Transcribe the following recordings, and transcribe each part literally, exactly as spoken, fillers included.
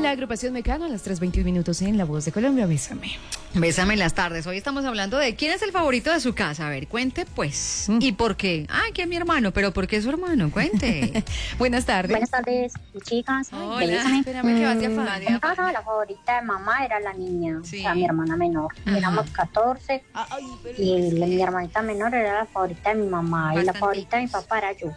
La agrupación Mecano a las tres veintiún minutos en La Voz de Colombia. Bésame. Bésame en las tardes. Hoy estamos hablando de quién es el favorito de su casa. A ver, cuente pues. Mm. ¿Y por qué? Ah, que es mi hermano. ¿Pero por qué es su hermano? Cuente. Buenas tardes. Buenas tardes, chicas. Hola. Bésame. Espérame que vas a Mm, en casa la favorita de mamá era la niña, Sí. o sea, mi hermana menor. Ajá. Éramos catorce Ay, pero y es la- que- mi hermanita menor era la favorita de mi mamá y la Bastantitos. favorita de mi papá era yo.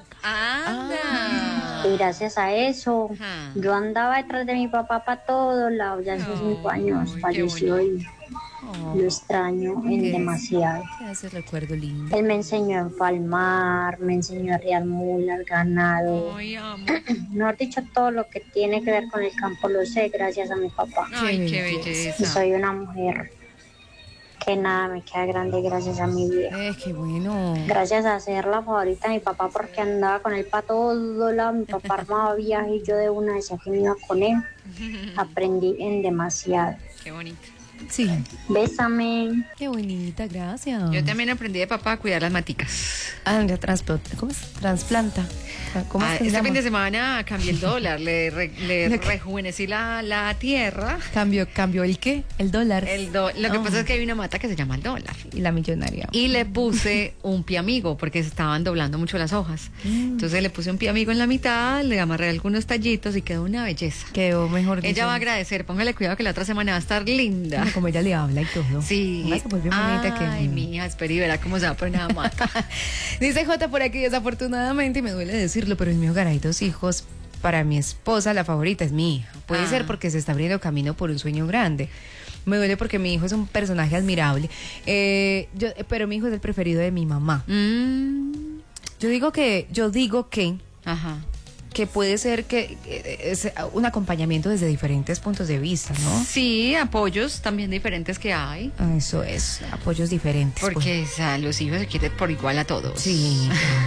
Anda. Y gracias a eso, Ajá. yo andaba detrás de mi papá para todos lados. Ya hace Ay, cinco años qué falleció y Oh, lo extraño en qué- demasiado. qué hace recuerdo lindo. Él me enseñó a empalmar, me enseñó a riar mulas, ganado. Ay, amo. Mejor dicho, todo lo que tiene que ver con el campo lo sé gracias a mi papá. Ay, qué Y belleza. soy una mujer que nada me queda grande gracias a mi vida. Eh, qué bueno. Gracias a ser la favorita de mi papá porque andaba con él para todos lados. Mi papá armaba viajes y yo de una decía que me iba con él. Aprendí en demasiado. Qué bonito. Sí, Bésame. qué bonita, gracias. Yo también aprendí de papá a cuidar las maticas. Ah, ya transplanta. ¿Cómo es? Transplanta. ¿Cómo Ah, es que se este llama? fin de semana cambié el dólar, le, re- le Lo que- rejuvenecí la, la tierra. Cambio, cambio el qué? El dólar. El do- lo que Oh. pasa es que hay una mata que se llama el dólar. Y la millonaria. Y le puse un pie amigo porque se estaban doblando mucho las hojas. Entonces le puse un pie amigo en la mitad, le amarré algunos tallitos y quedó una belleza. Quedó mejor dicho. Ella va a agradecer, póngale cuidado que la otra semana va a estar linda. Bueno, como ella le habla y todo. Sí. Además, pues bien bonita que... Ay, mija, espera y verá cómo se va a poner a mata. Dice J por aquí, desafortunadamente, y me duele decirlo, pero en mi hogar hay dos hijos. Para mi esposa, la favorita es mi hija. Puede Ah. ser porque se está abriendo camino por un sueño grande. Me duele porque mi hijo es un personaje admirable. Eh, yo, pero mi hijo es el preferido de mi mamá. Mm, Yo digo que, yo digo que, ajá. que puede ser que eh, es un acompañamiento desde diferentes puntos de vista, ¿no? Sí, apoyos también diferentes que hay. Eso es, apoyos diferentes. Porque o sea, los hijos se quieren por igual a todos. Sí.